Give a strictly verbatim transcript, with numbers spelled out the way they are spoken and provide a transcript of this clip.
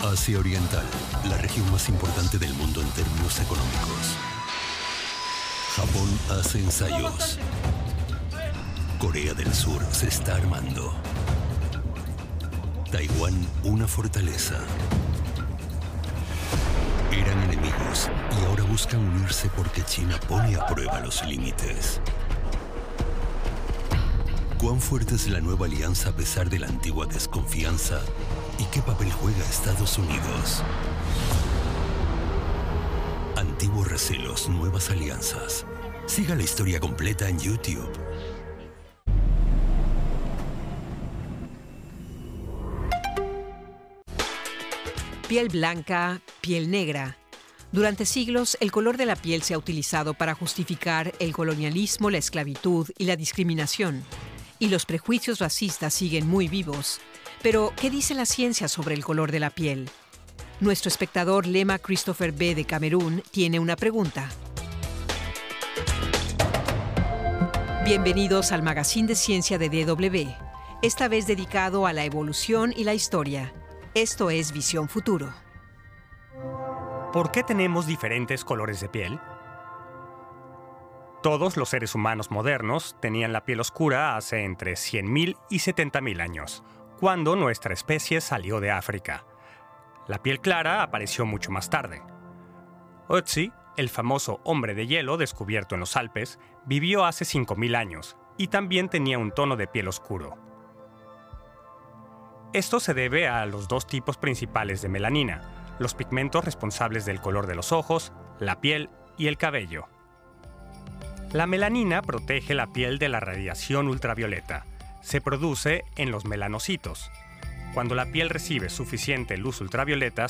Asia Oriental, la región más importante del mundo en términos económicos. Japón hace ensayos. Corea del Sur se está armando. Taiwán, una fortaleza. Eran enemigos y ahora buscan unirse porque China pone a prueba los límites. ¿Cuán fuerte es la nueva alianza a pesar de la antigua desconfianza? ¿Y qué papel juega Estados Unidos? Antiguos recelos, nuevas alianzas. Siga la historia completa en YouTube. Piel blanca, piel negra. Durante siglos, el color de la piel se ha utilizado para justificar el colonialismo, la esclavitud y la discriminación. Y los prejuicios racistas siguen muy vivos. Pero, ¿qué dice la ciencia sobre el color de la piel? Nuestro espectador Lema Christopher B. de Camerún tiene una pregunta. Bienvenidos al Magazine de Ciencia de D W, esta vez dedicado a la evolución y la historia. Esto es Visión Futuro. ¿Por qué tenemos diferentes colores de piel? Todos los seres humanos modernos tenían la piel oscura hace entre cien mil y setenta mil años, cuando nuestra especie salió de África. La piel clara apareció mucho más tarde. Ötzi, el famoso hombre de hielo descubierto en los Alpes, vivió hace cinco mil años y también tenía un tono de piel oscuro. Esto se debe a los dos tipos principales de melanina, los pigmentos responsables del color de los ojos, la piel y el cabello. La melanina protege la piel de la radiación ultravioleta. Se produce en los melanocitos. Cuando la piel recibe suficiente luz ultravioleta,